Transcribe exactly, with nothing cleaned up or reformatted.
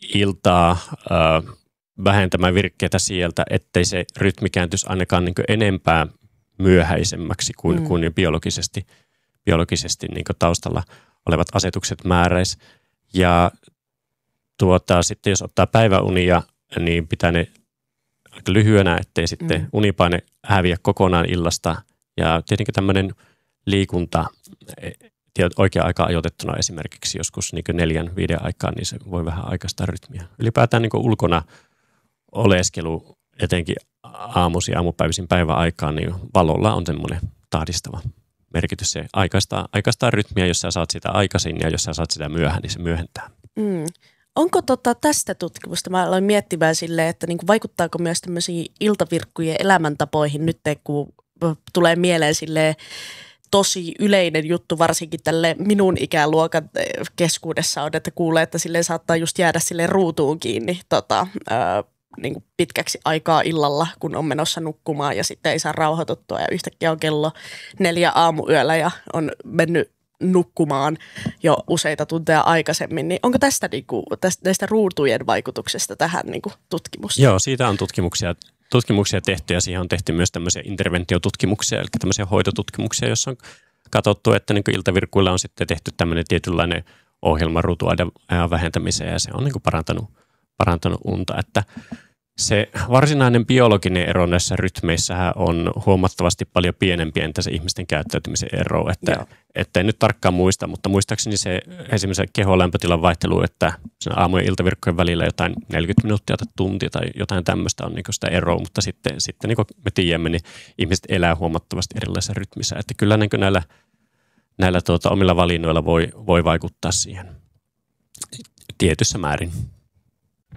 iltaa äh, vähentämään virkkeitä sieltä, ettei se rytmi kääntyisi ainakaan niin kuin enempää myöhäisemmäksi kuin, mm. kuin biologisesti, biologisesti niin kuin taustalla olevat asetukset määräisi. Ja tuota, sitten jos ottaa päiväunia, niin pitää ne aika lyhyenä, ettei sitten mm. unipaine häviä kokonaan illasta. Ja tietenkin tämmöinen liikunta oikea aika ajoitettuna esimerkiksi joskus niin neljän, viiden aikaan, niin se voi vähän aikaistaa rytmiä. Ylipäätään niin ulkona oleskelu, etenkin aamuisin, aamupäivisin päiväaikaan, niin valolla on semmoinen tahdistava merkitys. Se aikaistaa, aikaistaa rytmiä, jos sä saat sitä aikaisin ja jos sä saat sitä myöhään, niin se myöhentää. Mm. Onko tota tästä tutkimusta? Mä aloin miettimään silleen, että niinku vaikuttaako myös tämmöisiin iltavirkkujen elämäntapoihin nyt, kun tulee mieleen silleen tosi yleinen juttu, varsinkin tälle minun ikäluokan keskuudessa on, että kuulee, että silleen saattaa just jäädä silleen ruutuun kiinni tota, ää, niin kuin pitkäksi aikaa illalla, kun on menossa nukkumaan ja sitten ei saa rauhoituttua ja yhtäkkiä on kello neljä aamuyöllä ja on mennyt nukkumaan jo useita tunteja aikaisemmin, niin onko tästä, niinku, tästä näistä ruutujen vaikutuksesta tähän niinku, tutkimusta? Joo, siitä on tutkimuksia, tutkimuksia tehty ja siihen on tehty myös tämmöisiä interventiotutkimuksia, eli tämmöisiä hoitotutkimuksia, joissa on katsottu, että niinku iltavirkkuilla on sitten tehty tämmöinen tietynlainen ohjelma ruutuajan vähentämiseen ja se on niinku parantanut, parantanut unta, että se varsinainen biologinen ero näissä rytmeissähän on huomattavasti paljon pienempi entä se ihmisten käyttäytymisen ero. Että, että en nyt tarkkaan muista, mutta muistaakseni se esimerkiksi keholämpötilan vaihtelu, että aamu- ja iltavirkkojen välillä jotain neljäkymmentä minuuttia tai tuntia tai jotain tämmöistä on niin sitä eroa. Mutta sitten, sitten niin kuin me tiedämme, niin ihmiset elää huomattavasti erilaisissa rytmissä. Että kyllä niin kuin näillä, näillä tuota, omilla valinnoilla voi, voi vaikuttaa siihen tietyssä määrin.